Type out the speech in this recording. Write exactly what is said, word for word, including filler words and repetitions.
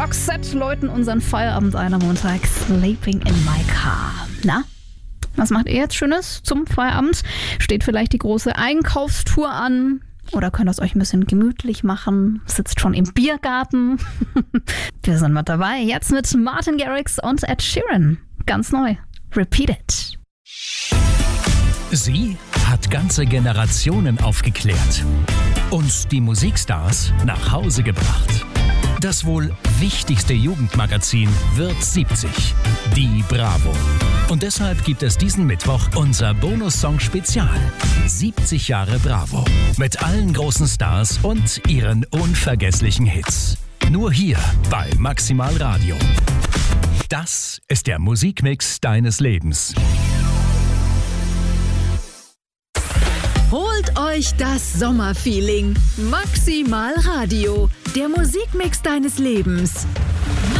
Roxette läuten unseren Feierabend ein am Montag. Sleeping in my car. Na? Was macht ihr jetzt Schönes zum Feierabend? Steht vielleicht die große Einkaufstour an? Oder könnt ihr es euch ein bisschen gemütlich machen? Sitzt schon im Biergarten? Wir sind mit dabei. Jetzt mit Martin Garrix und Ed Sheeran. Ganz neu. Repeat It. Sie hat ganze Generationen aufgeklärt und die Musikstars nach Hause gebracht. Das wohl wichtigste Jugendmagazin wird siebzig. Die Bravo. Und deshalb gibt es diesen Mittwoch unser Bonus-Song-Spezial. siebzig Jahre Bravo. Mit allen großen Stars und ihren unvergesslichen Hits. Nur hier bei Maximal Radio. Das ist der Musikmix deines Lebens. Holt euch das Sommerfeeling. Maximal Radio, der Musikmix deines Lebens.